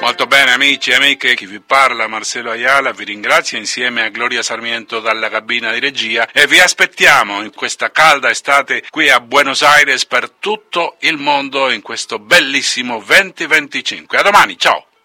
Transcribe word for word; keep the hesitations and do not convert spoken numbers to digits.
Molto bene amici e amiche, chi vi parla Marcelo Ayala vi ringrazia insieme a Gloria Sarmiento dalla cabina di regia e vi aspettiamo in questa calda estate qui a Buenos Aires per tutto il mondo in questo bellissimo duemilaventicinque. A domani, ciao!